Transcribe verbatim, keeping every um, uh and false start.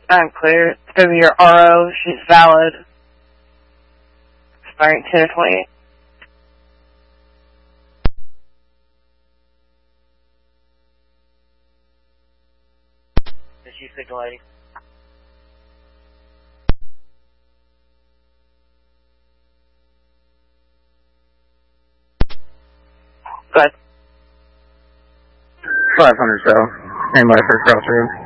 I'm clear. It's going to be your R O. She's valid. Expiring ten twenty-eight. Is she signal lady? Go ahead. five hundred south. Anybody for crossroads?